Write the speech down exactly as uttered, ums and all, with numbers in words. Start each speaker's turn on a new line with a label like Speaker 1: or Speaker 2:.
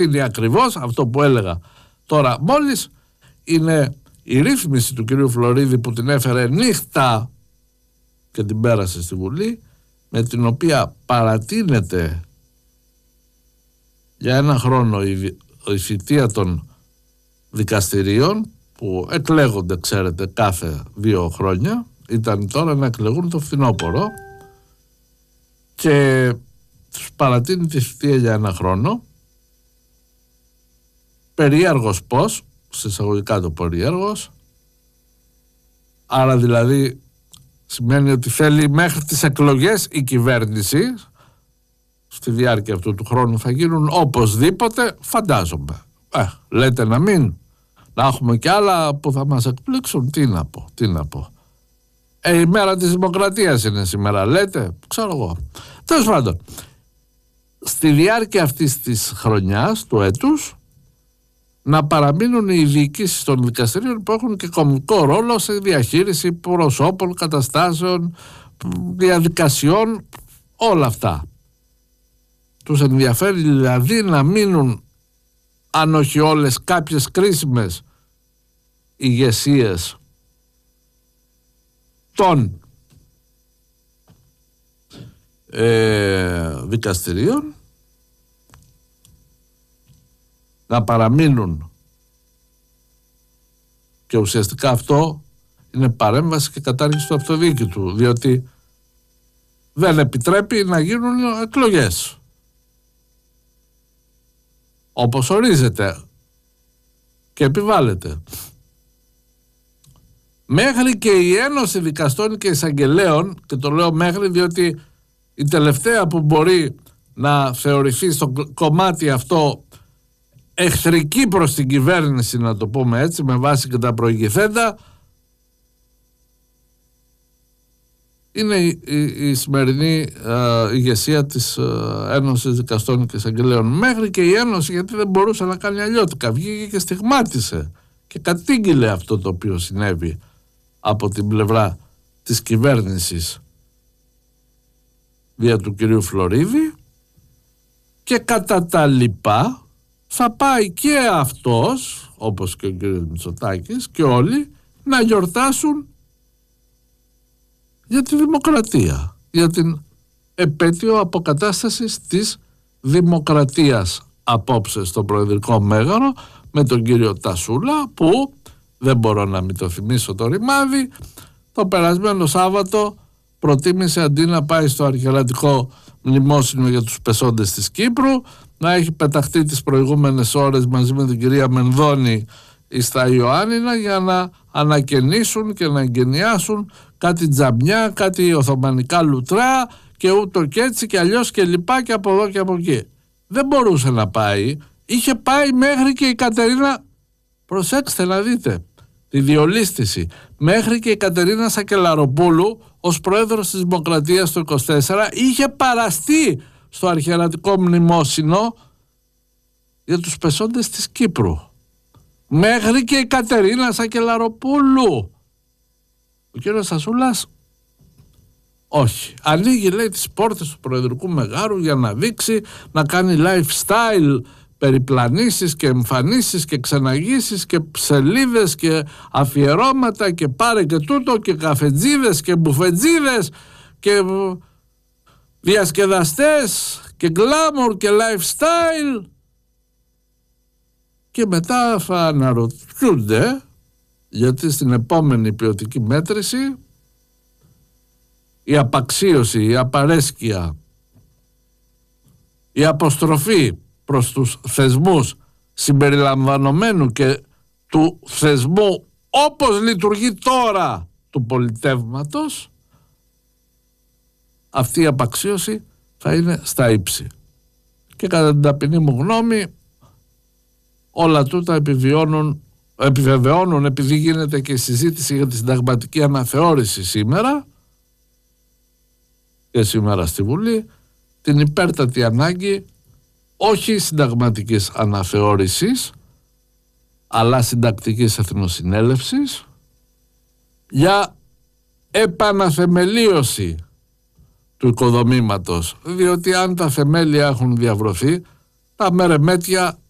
Speaker 1: είναι ακριβώς αυτό που έλεγα τώρα μόλις. Είναι η ρύθμιση του κυρίου Φλωρίδη που την έφερε νύχτα και την πέρασε στη Βουλή, με την οποία παρατείνεται για ένα χρόνο η, η θητεία των δικαστηρίων που εκλέγονται, ξέρετε, κάθε δύο χρόνια. Ήταν τώρα να εκλεγούν το φθινόπωρο και τους παρατείνει τη θητεία για ένα χρόνο. Περίεργος πώς, σε εισαγωγικά το περίεργος, άρα δηλαδή σημαίνει ότι θέλει μέχρι τις εκλογές η κυβέρνηση, στη διάρκεια αυτού του χρόνου θα γίνουν οπωσδήποτε, φαντάζομαι. Ε, λέτε να μην, να έχουμε κι άλλα που θα μας εκπλήξουν, τι να πω, τι να πω. Ε, η μέρα της δημοκρατίας είναι σήμερα, λέτε, ξέρω εγώ. Τέλος πάντων, στη διάρκεια αυτής της χρονιάς, του έτους, να παραμείνουν οι διοικήσεις των δικαστηρίων που έχουν και κομβικό ρόλο σε διαχείριση προσώπων, καταστάσεων, διαδικασιών, όλα αυτά. Τους ενδιαφέρει δηλαδή να μείνουν, αν όχι όλες, κάποιες κρίσιμες ηγεσίες των ε, δικαστηρίων, να παραμείνουν, και ουσιαστικά αυτό είναι παρέμβαση και κατάργηση του αυτοδιοίκητου, διότι δεν επιτρέπει να γίνουν εκλογές όπως ορίζεται και επιβάλλεται. Μέχρι και η Ένωση Δικαστών και Εισαγγελέων, και το λέω μέχρι διότι η τελευταία που μπορεί να θεωρηθεί στο κομμάτι αυτό εχθρική προς την κυβέρνηση, να το πούμε έτσι, με βάση και τα προηγηθέντα, είναι η, η, η σημερινή ε, ηγεσία της ε, Ένωσης Δικαστών και Εισαγγελέων. Μέχρι και η Ένωση, γιατί δεν μπορούσε να κάνει αλλιώτικα, βγήκε και στιγμάτισε και κατήγγειλε αυτό το οποίο συνέβη από την πλευρά της κυβέρνησης δια του κυρίου Φλωρίδη, και κατά τα λοιπά θα πάει και αυτός, όπως και ο κύριος Μητσοτάκης και όλοι, να γιορτάσουν για τη δημοκρατία, για την επέτειο αποκατάστασης της δημοκρατίας απόψε στο Προεδρικό Μέγαρο, με τον κύριο Τασούλα, που δεν μπορώ να μην το θυμίσω το ρημάδι, το περασμένο Σάββατο προτίμησε, αντί να πάει στο αρχαιολογικό μνημόσυνο για τους πεσόντες της Κύπρου, να έχει πεταχτεί τις προηγούμενες ώρες μαζί με την κυρία Μενδώνη στα Ιωάννινα για να ανακαινήσουν και να εγκαινιάσουν κάτι τζαμιά, κάτι οθωμανικά λουτρά και ούτω και έτσι και αλλιώς και λοιπά και από εδώ και από εκεί. Δεν μπορούσε να πάει, είχε πάει μέχρι και η Κατερίνα, προσέξτε να δείτε τη διολίστηση, μέχρι και η Κατερίνα Σακελαροπούλου ως πρόεδρος της Δημοκρατίας το είκοσι τέσσερα είχε παραστεί στο αρχαιρατικό μνημόσυνο για τους πεσόντες της Κύπρου. Μέχρι και η Κατερίνα Σακελαροπούλου. Ο κύριος Σασούλας όχι. Ανοίγει, λέει, τις πόρτες του Προεδρικού Μεγάρου για να δείξει, να κάνει lifestyle περιπλανήσεις και εμφανίσεις και ξεναγήσεις και ψελίδες και αφιερώματα και πάρε και τούτο και καφετζίδες και μπουφετζίδες και διασκεδαστές και glamour και lifestyle, και μετά θα αναρωτιούνται γιατί στην επόμενη ποιοτική μέτρηση η απαξίωση, η απαρέσκεια, η αποστροφή προς τους θεσμούς συμπεριλαμβανομένου και του θεσμού όπως λειτουργεί τώρα του πολιτεύματος, αυτή η απαξίωση θα είναι στα ύψη. Και κατά την ταπεινή μου γνώμη όλα τούτα επιβιώνουν, επιβεβαιώνουν, επειδή γίνεται και η συζήτηση για τη συνταγματική αναθεώρηση σήμερα και σήμερα στη Βουλή, την υπέρτατη ανάγκη όχι συνταγματικής αναθεώρησης αλλά συντακτικής εθνοσυνέλευσης για επαναθεμελίωση του οικοδομήματος, διότι αν τα θεμέλια έχουν διαβρωθεί, τα μερεμέτια